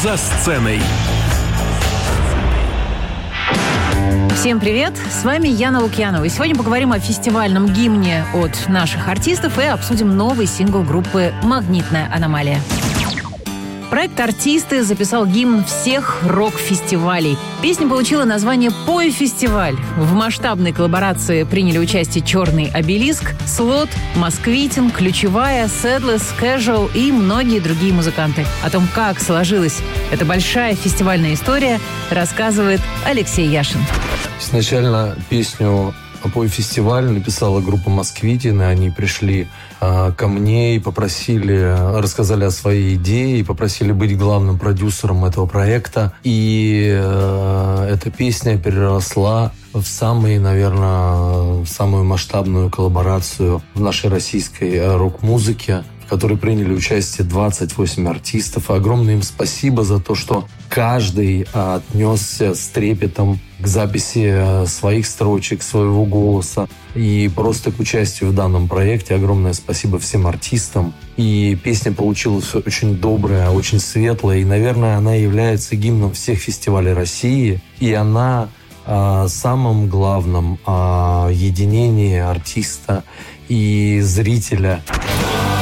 «За сценой». Всем привет! С вами Яна Лукьянова. И сегодня поговорим о фестивальном гимне от наших артистов и обсудим новый сингл группы «Магнитная аномалия». Проект «Артисты» записал гимн всех рок-фестивалей. Песня получила название «Пой фестиваль». В масштабной коллаборации приняли участие «Черный обелиск», «Слот», «Москвитин», «Ключевая», «Сэдлес», «Casual» и многие другие музыканты. О том, как сложилась эта большая фестивальная история, рассказывает Алексей Яшин. Изначально песню «Пой фестиваль» написала группа «Москвитин», и они пришли ко мне и рассказали о своей идее и попросили быть главным продюсером этого проекта. И эта песня переросла в самую масштабную коллаборацию в нашей российской рок-музыке, в которой приняли участие 28 артистов. И огромное им спасибо за то, что каждый отнесся с трепетом к записи своих строчек, своего голоса и просто к участию в данном проекте. Огромное спасибо всем артистам. И песня получилась очень добрая, очень светлая. И, наверное, она является гимном всех фестивалей России. И она самым главным единении артиста и зрителя.